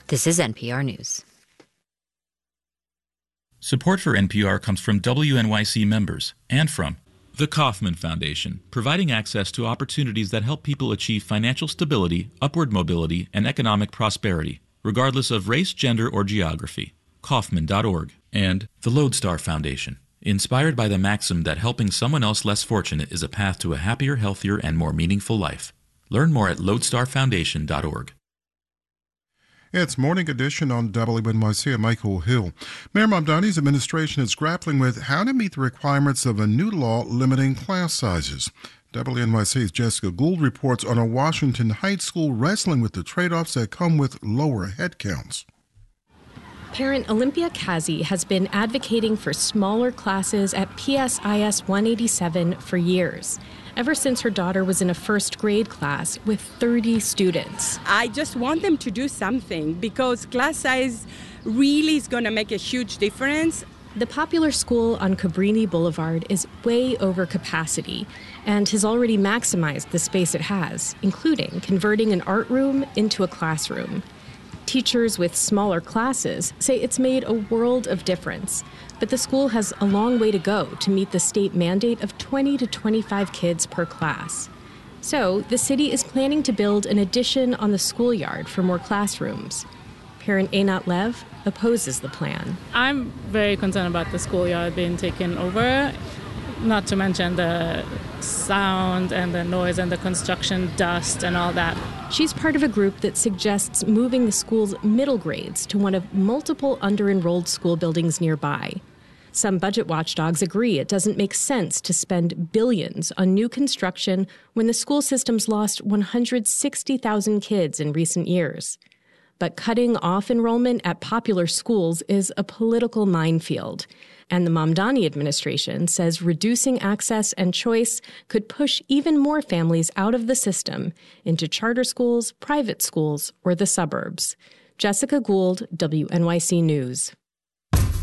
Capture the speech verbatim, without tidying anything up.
This is N P R News. Support for N P R comes from W N Y C members and from the Kauffman Foundation, providing access to opportunities that help people achieve financial stability, upward mobility, and economic prosperity, regardless of race, gender, or geography. Kauffman dot org. And the Lodestar Foundation, inspired by the maxim that helping someone else less fortunate is a path to a happier, healthier, and more meaningful life. Learn more at lodestar foundation dot org. It's Morning Edition on W N Y C. I'm Michael Hill. Mayor Mamdani's administration is grappling with how to meet the requirements of a new law limiting class sizes. W N Y C's Jessica Gould reports on a Washington Heights school wrestling with the trade-offs that come with lower head counts. Parent Olympia Kazi has been advocating for smaller classes at P S I S one eighty-seven for years, ever since her daughter was in a first grade class with thirty students. I just want them to do something because class size really is going to make a huge difference. The popular school on Cabrini Boulevard is way over capacity and has already maximized the space it has, including converting an art room into a classroom. Teachers with smaller classes say it's made a world of difference, but the school has a long way to go to meet the state mandate of twenty to twenty-five kids per class. So the city is planning to build an addition on the schoolyard for more classrooms. Parent Einat Lev opposes the plan. I'm very concerned about the schoolyard being taken over, not to mention the sound and the noise and the construction dust and all that. She's part of a group that suggests moving the school's middle grades to one of multiple under-enrolled school buildings nearby. Some budget watchdogs agree it doesn't make sense to spend billions on new construction when the school system's lost one hundred sixty thousand kids in recent years. But cutting off enrollment at popular schools is a political minefield, and the Mamdani administration says reducing access and choice could push even more families out of the system into charter schools, private schools, or the suburbs. Jessica Gould, W N Y C News.